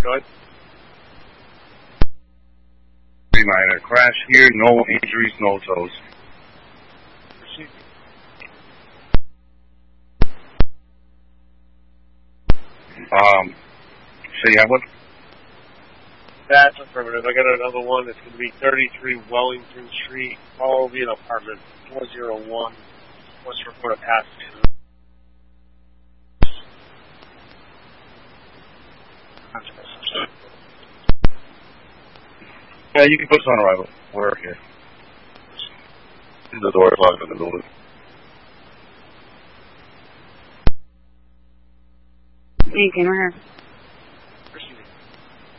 Go ahead. Minor crash here, no injuries, no toes. Proceed. So you have one? That's affirmative. I got another one. It's going to be 33 Wellington Street, Colville Apartment 401. What's the report of passing? Yeah, you can put us on arrival. We're here. The door is locked in the building. You can hear.